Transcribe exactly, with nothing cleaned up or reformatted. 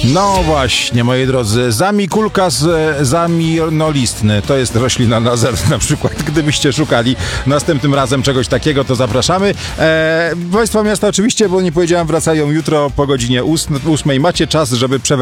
No właśnie, moi drodzy, Zamikulkas zamirnolistny, to jest roślina na Z na przykład, gdybyście szukali następnym razem czegoś takiego, to zapraszamy. E, Państwa miasta oczywiście, bo nie powiedziałem, wracają jutro po godzinie ósmej. Macie czas, żeby przewertować